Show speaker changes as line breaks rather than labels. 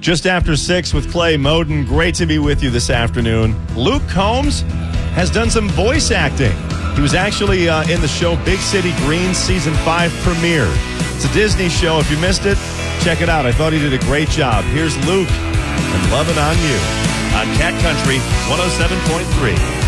Just after 6 with Clay Moden. Great to be with you this afternoon. Luke Combs has done some voice acting. He was actually in the show Big City Greens Season 5 premiere. It's a Disney show. If you missed it, check it out. I thought he did a great job. Here's Luke and Lovin' on You on Cat Country 107.3.